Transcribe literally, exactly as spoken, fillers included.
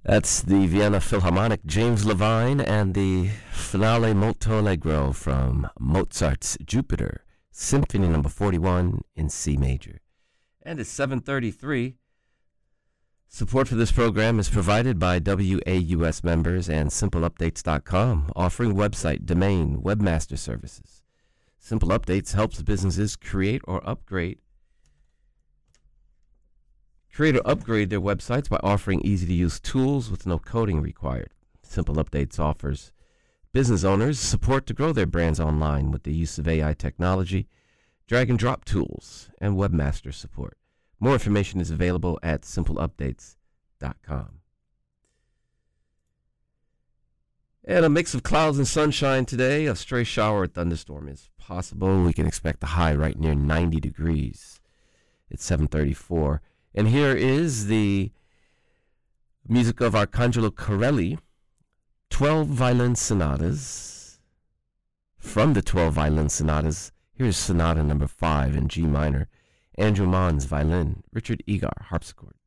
That's the Vienna Philharmonic, James Levine, and the Finale Molto Allegro from Mozart's Jupiter, Symphony number forty-one in C major. And it's seven thirty-three. Support for this program is provided by W A U S members and simple updates dot com, offering website, domain, webmaster services. Simple Updates helps businesses create or upgrade Create or upgrade their websites by offering easy-to-use tools with no coding required. Simple Updates offers business owners support to grow their brands online with the use of A I technology, drag-and-drop tools, and webmaster support. More information is available at simple updates dot com. And a mix of clouds and sunshine today. A stray shower or thunderstorm is possible. We can expect a high right near ninety degrees. It's seven thirty-four. And here is the music of Arcangelo Corelli, twelve Violin Sonatas. From the twelve Violin Sonatas, here's Sonata number five in G minor, Andrew Mons, violin, Richard Egar, harpsichord.